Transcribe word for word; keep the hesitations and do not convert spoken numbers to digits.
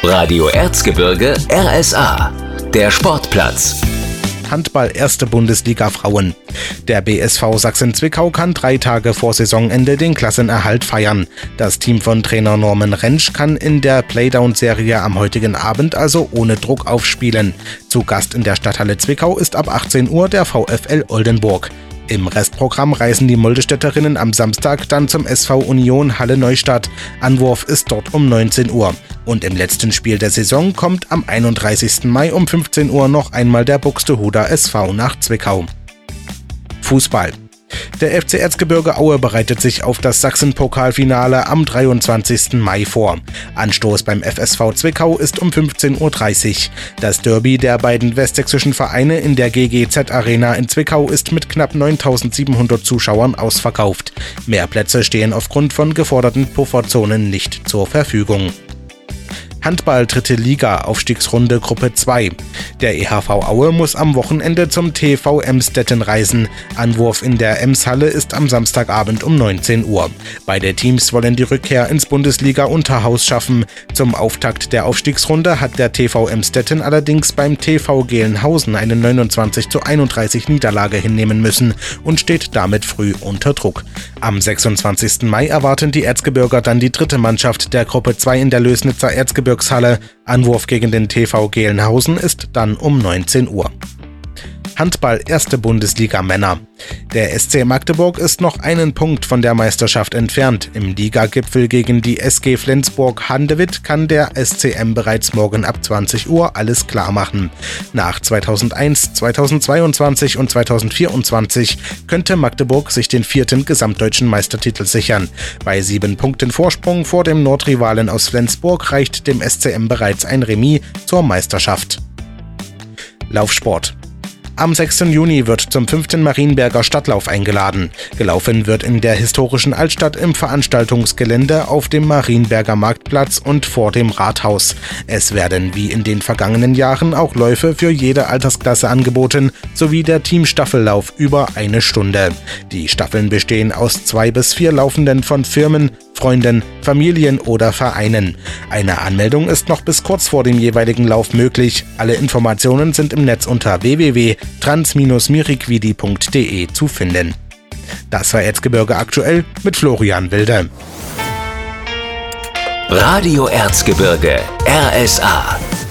Radio Erzgebirge R S A, der Sportplatz. Handball erste Bundesliga Frauen. Der B S V Sachsen-Zwickau kann drei Tage vor Saisonende den Klassenerhalt feiern. Das Team von Trainer Norman Rentsch kann in der Playdown-Serie am heutigen Abend also ohne Druck aufspielen. Zu Gast in der Stadthalle Zwickau ist ab achtzehn Uhr der VfL Oldenburg. Im Restprogramm reisen die Moldestädterinnen am Samstag dann zum S V Union Halle Neustadt. Anwurf ist dort um neunzehn Uhr. Und im letzten Spiel der Saison kommt am einunddreißigsten Mai um fünfzehn Uhr noch einmal der Buxtehuder S V nach Zwickau. Fußball. Der F C Erzgebirge Aue bereitet sich auf das Sachsen-Pokalfinale am dreiundzwanzigsten Mai vor. Anstoß beim F S V Zwickau ist um fünfzehn Uhr dreißig. Das Derby der beiden westsächsischen Vereine in der G G Z-Arena in Zwickau ist mit knapp neuntausendsiebenhundert Zuschauern ausverkauft. Mehr Plätze stehen aufgrund von geforderten Pufferzonen nicht zur Verfügung. Handball dritte Liga, Aufstiegsrunde Gruppe zwei. Der E H V Aue muss am Wochenende zum T V Emsdetten reisen. Anwurf in der Emshalle ist am Samstagabend um neunzehn Uhr. Beide Teams wollen die Rückkehr ins Bundesliga-Unterhaus schaffen. Zum Auftakt der Aufstiegsrunde hat der T V Emsdetten allerdings beim T V Gelnhausen eine neunundzwanzig zu einunddreißig Niederlage hinnehmen müssen und steht damit früh unter Druck. Am sechsundzwanzigsten Mai erwarten die Erzgebirger dann die dritte Mannschaft der Gruppe zwei in der Lößnitzer Erzgebirge Halle. Anwurf gegen den T V Gelnhausen ist dann um neunzehn Uhr. Handball erste Bundesliga Männer. Der S C Magdeburg ist noch einen Punkt von der Meisterschaft entfernt. Im Ligagipfel gegen die S G Flensburg-Handewitt kann der S C M bereits morgen ab zwanzig Uhr alles klar machen. Nach zweitausendeins, zweitausendzweiundzwanzig und zweitausendvierundzwanzig könnte Magdeburg sich den vierten gesamtdeutschen Meistertitel sichern. Bei sieben Punkten Vorsprung vor dem Nordrivalen aus Flensburg reicht dem S C M bereits ein Remis zur Meisterschaft. Laufsport. Am sechsten Juni wird zum fünften Marienberger Stadtlauf eingeladen. Gelaufen wird in der historischen Altstadt im Veranstaltungsgelände auf dem Marienberger Marktplatz und vor dem Rathaus. Es werden wie in den vergangenen Jahren auch Läufe für jede Altersklasse angeboten, sowie der Team-Staffellauf über eine Stunde. Die Staffeln bestehen aus zwei bis vier Laufenden von Firmen, Freunden, Familien oder Vereinen. Eine Anmeldung ist noch bis kurz vor dem jeweiligen Lauf möglich. Alle Informationen sind im Netz unter w w w punkt trans miriquidi punkt d e zu finden. Das war Erzgebirge aktuell mit Florian Wilde. Radio Erzgebirge R S A